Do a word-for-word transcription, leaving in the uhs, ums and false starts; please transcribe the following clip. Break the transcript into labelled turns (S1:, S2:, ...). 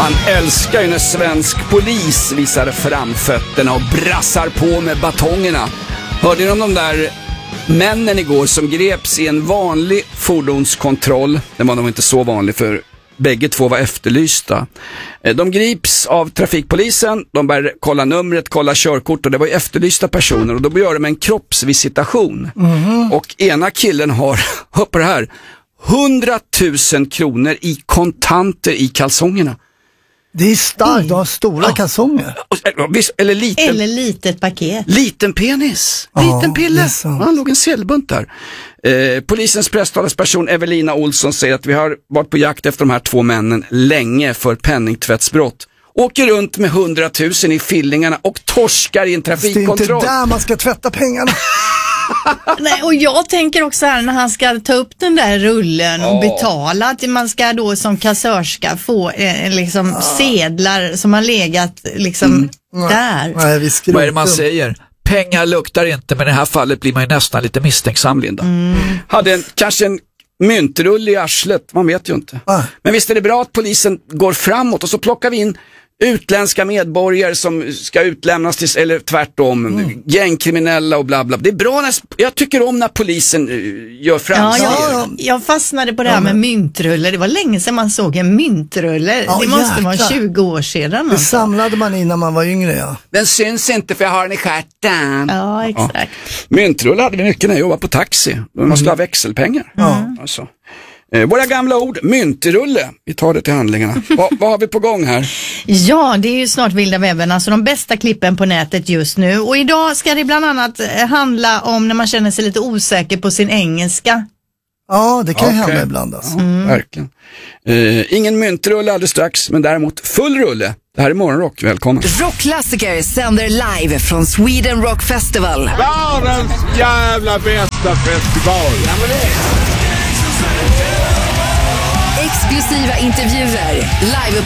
S1: Man älskar ju när svensk polis visar framfötterna och brassar på med batongerna. Hörde ni om de där männen igår som greps i en vanlig fordonskontroll? Den var nog inte så vanlig för bägge två var efterlysta. De grips av trafikpolisen, de börjar kolla numret, kolla körkort och det var ju efterlysta personer och då gör de en kroppsvisitation. Mm-hmm. Och ena killen har, hör på det här, hundratusen kronor i kontanter i kalsongerna.
S2: Det är starkt, de har stora ja. kalsonger.
S1: Eller, liten,
S3: Eller litet paket.
S1: Liten penis,
S2: ja,
S1: liten pille. Han låg en sedelbunt där. Eh, polisens presstalesperson Evelina Olsson säger att vi har varit på jakt efter de här två männen länge för penningtvättsbrott. Åker runt med hundratusen i fillingarna och torskar i en trafikkontroll.
S2: Det är inte där man ska tvätta pengarna.
S3: Nej, och jag tänker också här när han ska ta upp den där rullen och oh. betala att man ska då som kassörska få eh, liksom ah. sedlar som har legat liksom mm. där.
S2: Nej, vi
S4: vad är det man säger? Pengar luktar inte, men i det här fallet blir man ju nästan lite misstänksam, Linda.
S1: Mm. Hade en, kanske en myntrull i arslet, man vet ju inte. Ah. Men visst är det bra att polisen går framåt och så plockar vi in utländska medborgare som ska utlämnas till, eller tvärtom, mm. gängkriminella och bla bla. Det är bra när, jag tycker om när polisen gör framsteg.
S3: Ja, jag, jag fastnade på det här ja, med myntruller. Det var länge sedan man såg en myntrulle. Ja, det måste jäkla. vara tjugo år sedan.
S2: Det alltså. samlade man in när man var yngre, ja.
S1: Den syns inte för jag har den i stjärten.
S3: Ja, exakt. Ja.
S1: Myntrulle hade vi mycket när jag jobbade på taxi. Man måste mm. ha växelpengar.
S2: Mm.
S1: Alltså. Eh, våra gamla ord, myntrulle. Vi tar det till handlingarna. Va, vad har vi på gång här?
S3: Ja, det är ju snart vilda webben, alltså de bästa klippen på nätet just nu. Och idag ska det bland annat handla om när man känner sig lite osäker på sin engelska.
S2: Ja, det kan ju okay. hända ibland alltså.
S1: Ja, mm. verkligen. Eh, ingen myntrulle alldeles strax, men däremot full rulle. Det här är Morgonrock, välkommen.
S5: Rockklassiker sänder live från Sweden Rock Festival.
S6: Världens jävla bästa festival. Ja, men det
S5: exklusiva intervjuer, live